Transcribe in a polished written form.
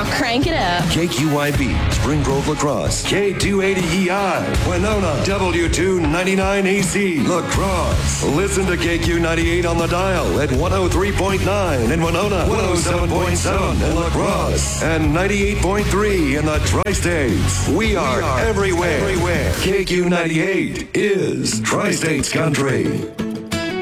Now crank it up. KQYB, Spring Grove Lacrosse. K280EI, Winona. W299AC, Lacrosse. Listen to KQ98 on the dial at 103.9 in Winona, 107.7 in Lacrosse, and 98.3 in the Tri-States. We are everywhere. KQ98 is Tri-States Country.